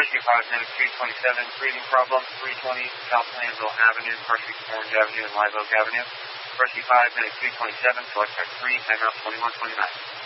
Rescue 5, Medic 227, breathing problem, 320 South Plainville Avenue, Parsons Orange Avenue, and Live Oak Avenue. Rescue 5, Medic 227, select track 3, timeout 2129.